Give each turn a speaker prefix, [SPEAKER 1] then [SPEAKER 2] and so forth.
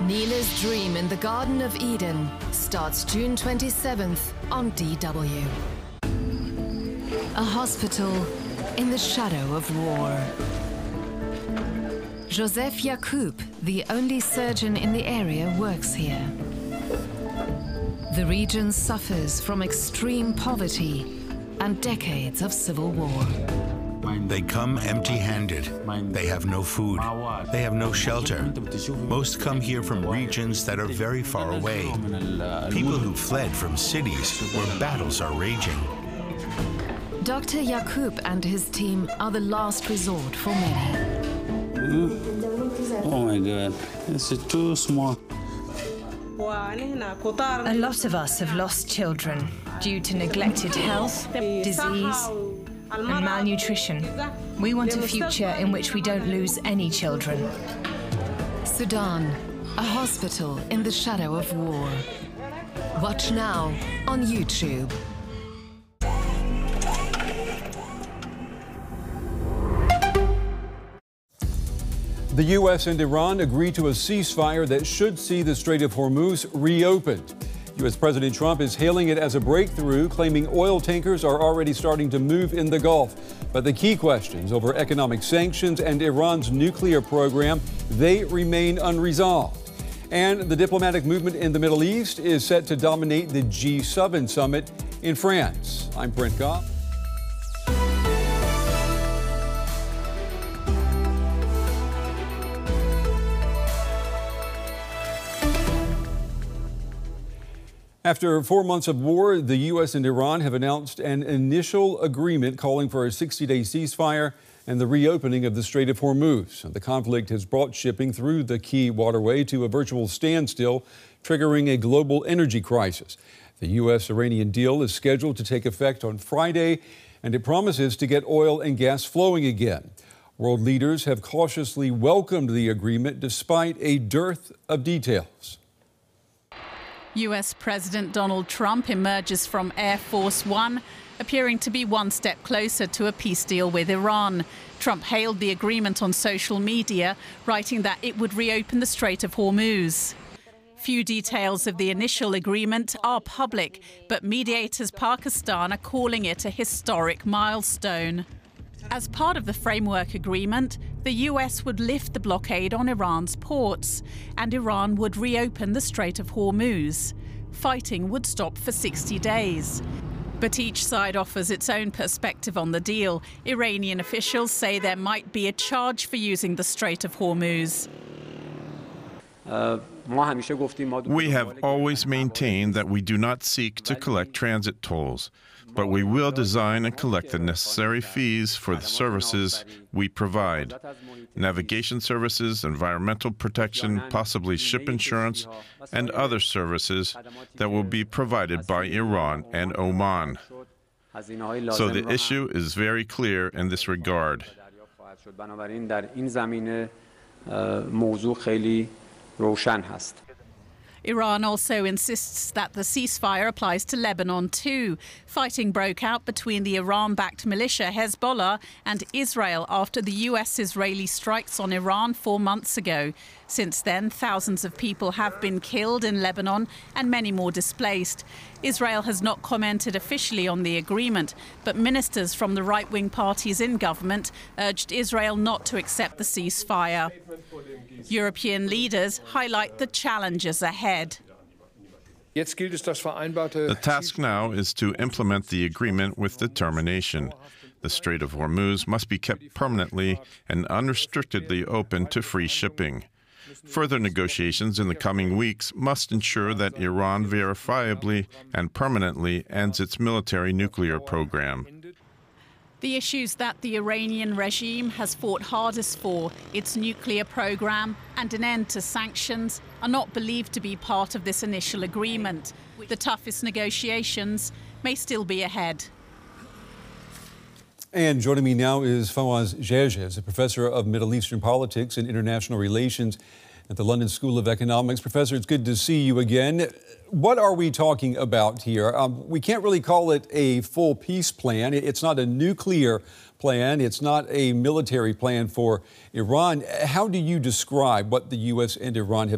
[SPEAKER 1] Neela's dream in the Garden of Eden starts June 27th on DW. A hospital in the shadow of war. Joseph Yacoub, the only surgeon in the area, works here. The region suffers from extreme poverty and decades of civil war.
[SPEAKER 2] They come empty-handed. They have no food. They have no shelter. Most come here from regions that are very far away. People who fled from cities where battles are raging.
[SPEAKER 1] Dr. Yacoub and his team are the last resort for many.
[SPEAKER 3] Oh my God, this is too small.
[SPEAKER 4] A lot of us have lost children due to neglected health, disease, and malnutrition. We want a future in which we don't lose any children.
[SPEAKER 1] Sudan, a hospital in the shadow of war. Watch now on YouTube.
[SPEAKER 5] The U.S. and Iran agreed to a ceasefire that should see the Strait of Hormuz reopened. U.S. President Trump is hailing it as a breakthrough, claiming oil tankers are already starting to move in the Gulf. But the key questions over economic sanctions and Iran's nuclear program, they remain unresolved. And the diplomatic movement in the Middle East is set to dominate the G7 summit in France. I'm Brent Goff. After 4 months of war, the U.S. and Iran have announced an initial agreement calling for a 60-day ceasefire and the reopening of the Strait of Hormuz. The conflict has brought shipping through the key waterway to a virtual standstill, triggering a global energy crisis. The U.S.-Iranian deal is scheduled to take effect on Friday, and it promises to get oil and gas flowing again. World leaders have cautiously welcomed the agreement despite a dearth of details.
[SPEAKER 6] U.S. President Donald Trump emerges from Air Force One, appearing to be one step closer to a peace deal with Iran. Trump hailed the agreement on social media, writing that it would reopen the Strait of Hormuz. Few details of the initial agreement are public, but mediators Pakistan are calling it a historic milestone. As part of the framework agreement, the U.S. would lift the blockade on Iran's ports, and Iran would reopen the Strait of Hormuz. Fighting would stop for 60 days. But each side offers its own perspective on the deal. Iranian officials say there might be a charge for using the Strait of Hormuz.
[SPEAKER 7] We have always maintained that we do not seek to collect transit tolls, but we will design and collect the necessary fees for the services we provide: navigation services, environmental protection, possibly ship insurance, and other services that will be provided by Iran and Oman. So the issue is very clear in this regard.
[SPEAKER 6] Iran also insists that the ceasefire applies to Lebanon too. Fighting broke out between the Iran-backed militia Hezbollah and Israel after the US-Israeli strikes on Iran 4 months ago. Since then, thousands of people have been killed in Lebanon and many more displaced. Israel has not commented officially on the agreement, but ministers from the right-wing parties in government urged Israel not to accept the ceasefire. European leaders highlight the challenges ahead.
[SPEAKER 7] The task now is to implement the agreement with determination. The Strait of Hormuz must be kept permanently and unrestrictedly open to free shipping. Further negotiations in the coming weeks must ensure that Iran verifiably and permanently ends its military nuclear program.
[SPEAKER 6] The issues that the Iranian regime has fought hardest for, its nuclear program and an end to sanctions, are not believed to be part of this initial agreement. The toughest negotiations may still be ahead.
[SPEAKER 5] And joining me now is Fawaz Gerges, a professor of Middle Eastern politics and international relations at the London School of Economics. Professor, it's good to see you again. What are we talking about here? We can't really call it a full peace plan. It's not a nuclear plan. It's not a military plan for Iran. How do you describe what the U.S. and Iran have